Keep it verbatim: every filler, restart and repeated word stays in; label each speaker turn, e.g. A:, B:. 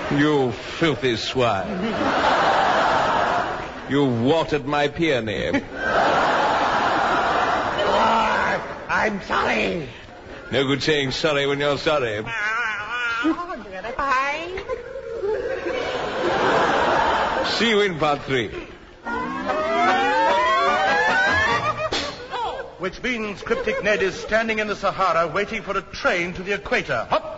A: You filthy swine. You've watered my peony.
B: Oh, I'm sorry.
A: No good saying sorry when you're sorry. See you in part three.
C: Which means Cryptic Ned is standing in the Sahara waiting for a train to the equator. Hop!